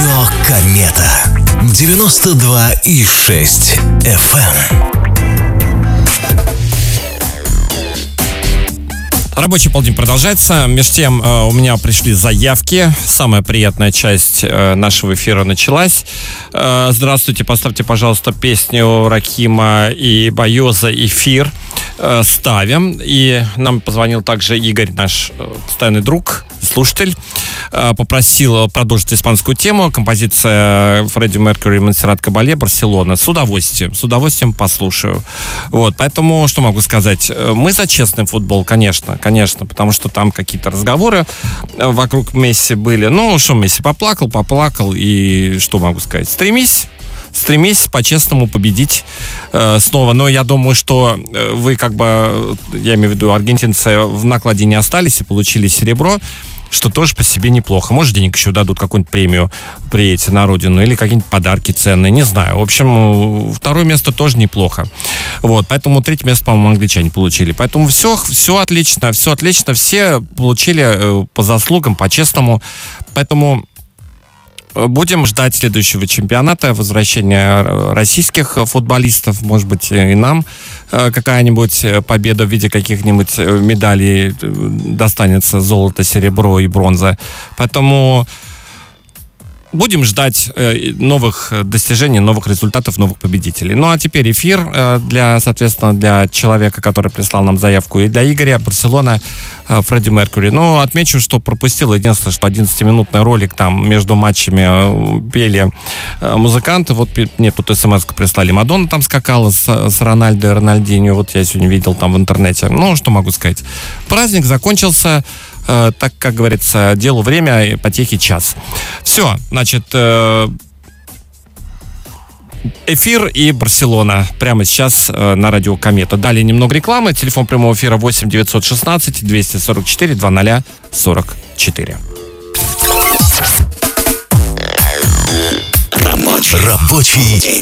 Радио Комета 92,6 FM. Рабочий полдень продолжается. Между тем у меня пришли заявки. Самая приятная часть нашего эфира началась. Здравствуйте, поставьте, пожалуйста, песню Ракима и Байоза «Эфир». Ставим. И нам позвонил также Игорь, наш постоянный друг, слушатель. Попросил продолжить испанскую тему. Композиция Фредди Меркьюри и Монсеррат Кабале «Барселона». С удовольствием послушаю. Вот, поэтому, что могу сказать? Мы за честный футбол, конечно, потому что там какие-то разговоры вокруг Месси были. Ну, что Месси поплакал, и что могу сказать? Стремись по-честному победить снова. Но я думаю, что вы я имею в виду, аргентинцы в накладе не остались и получили серебро, что тоже по себе неплохо. Может, денег еще дадут, какую-нибудь премию приедете на родину, или какие-нибудь подарки ценные, не знаю. В общем, второе место тоже неплохо. Вот, поэтому третье место, по-моему, англичане получили. Поэтому все отлично, все получили по заслугам, по-честному. Поэтому будем ждать следующего чемпионата, возвращения российских футболистов, может быть, и нам какая-нибудь победа в виде каких-нибудь медалей достанется, золото, серебро и бронза. Поэтому будем ждать новых достижений, новых результатов, новых победителей. Ну, а теперь эфир для человека, который прислал нам заявку, и для Игоря. «Барселона», Фредди Меркьюри. Ну, отмечу, что пропустил. Единственное, что 11-минутный ролик там между матчами пели музыканты. Вот мне тут смс-ку прислали. Мадонна там скакала с Рональдо и Рональдиньо. Вот я сегодня видел там в интернете. Ну, что могу сказать? Праздник закончился. Так, как говорится, делу время, потехи час. Все, значит, эфир и Барселона прямо сейчас на радио Комета. Далее немного рекламы. Телефон прямого эфира 8 916 244 2044. Рабочий день.